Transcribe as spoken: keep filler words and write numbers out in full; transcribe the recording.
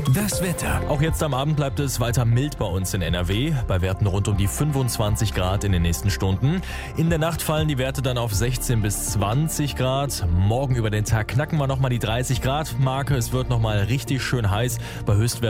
Das Wetter. Auch jetzt am Abend bleibt es weiter mild bei uns in N R W, bei Werten rund um die fünfundzwanzig Grad in den nächsten Stunden. In der Nacht fallen die Werte dann auf sechzehn bis zwanzig Grad. Morgen über den Tag knacken wir nochmal die dreißig Grad Marke. Es wird nochmal richtig schön heiß bei Höchstwerten